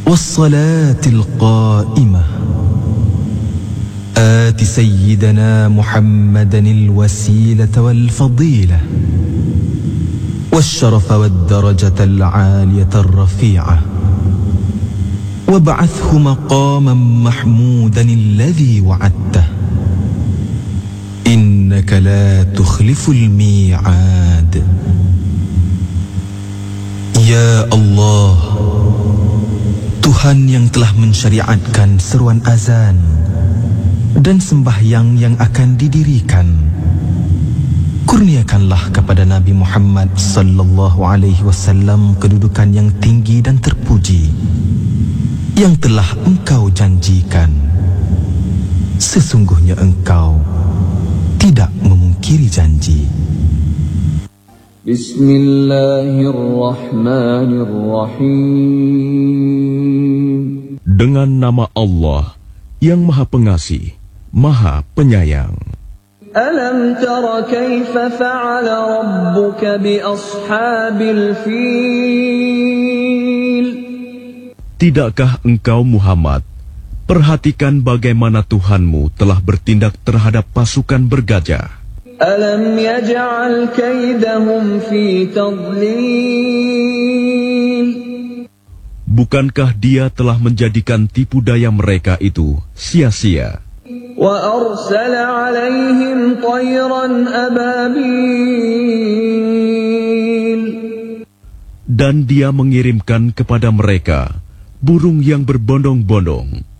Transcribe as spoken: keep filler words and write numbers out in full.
والصلاة القائمة آت سيدنا محمدا الوسيلة والفضيلة والشرف والدرجة العالية الرفيعة وابعثه مقاما محمودا الذي وعدته إنك لا تخلف الميعاد. Ya Allah, Tuhan yang telah mensyariatkan seruan azan dan sembahyang yang akan didirikan, kurniakanlah kepada Nabi Muhammad sallallahu alaihi wasallam kedudukan yang tinggi dan terpuji yang telah Engkau janjikan. Sesungguhnya Engkau tidak memungkiri janji. Bismillahirrahmanirrahim. Dengan nama Allah yang Maha Pengasih, Maha Penyayang. Alam tara kaifa fa'ala rabbuka bi ashabil fil. Tidakkah engkau Muhammad perhatikan bagaimana Tuhanmu telah bertindak terhadap pasukan bergajah? Alam yaj'al kaidahum fi tadlil. Bukankah Dia telah menjadikan tipu daya mereka itu sia-sia? Wa arsala 'alaihim tayran ababil. Dan Dia mengirimkan kepada mereka burung yang berbondong-bondong.